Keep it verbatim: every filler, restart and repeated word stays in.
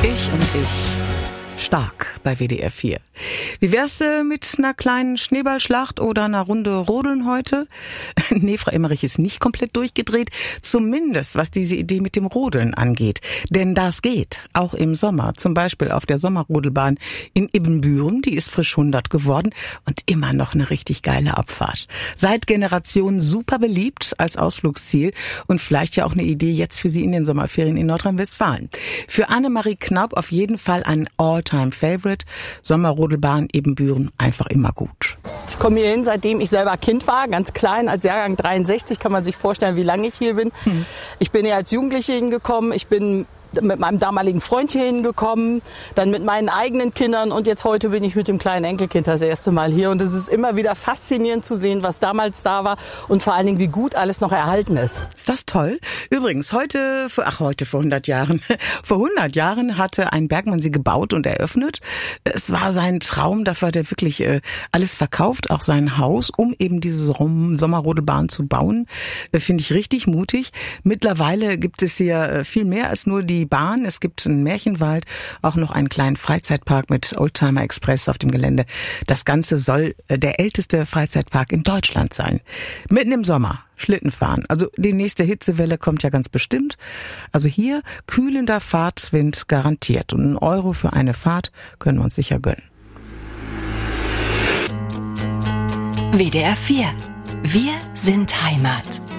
Ich und ich. Stark bei W D R vier. Wie wär's äh, mit einer kleinen Schneeballschlacht oder einer Runde Rodeln heute? Nee, Frau Emmerich ist nicht komplett durchgedreht, zumindest was diese Idee mit dem Rodeln angeht. Denn das geht, auch im Sommer. Zum Beispiel auf der Sommerrodelbahn in Ibbenbüren, die ist frisch hundert geworden und immer noch eine richtig geile Abfahrt. Seit Generationen super beliebt als Ausflugsziel und vielleicht ja auch eine Idee jetzt für Sie in den Sommerferien in Nordrhein-Westfalen. Für Annemarie Knapp auf jeden Fall ein All-Time-Favorite. Sommerrodelbahn Ibbenbüren einfach immer gut. Ich komme hier hin, seitdem ich selber Kind war, ganz klein, als Jahrgang dreiundsechzig, kann man sich vorstellen, wie lange ich hier bin. Hm. Ich bin hier als Jugendliche hingekommen, ich bin mit meinem damaligen Freund hier hingekommen, dann mit meinen eigenen Kindern und jetzt heute bin ich mit dem kleinen Enkelkind das erste Mal hier und es ist immer wieder faszinierend zu sehen, was damals da war und vor allen Dingen, wie gut alles noch erhalten ist. Ist das toll? Übrigens, heute, ach heute vor hundert Jahren, vor hundert Jahren hatte ein Bergmann sie gebaut und eröffnet. Es war sein Traum, dafür hat er wirklich äh, alles verkauft, auch sein Haus, um eben diese Sommerrodelbahn zu bauen. Äh, finde ich richtig mutig. Mittlerweile gibt es hier äh, viel mehr als nur die Bahn. Es gibt einen Märchenwald, auch noch einen kleinen Freizeitpark mit Oldtimer Express auf dem Gelände. Das Ganze soll der älteste Freizeitpark in Deutschland sein. Mitten im Sommer Schlitten fahren. Also die nächste Hitzewelle kommt ja ganz bestimmt. Also hier kühlender Fahrtwind garantiert. Und einen Euro für eine Fahrt können wir uns sicher gönnen. W D R vier. Wir sind Heimat.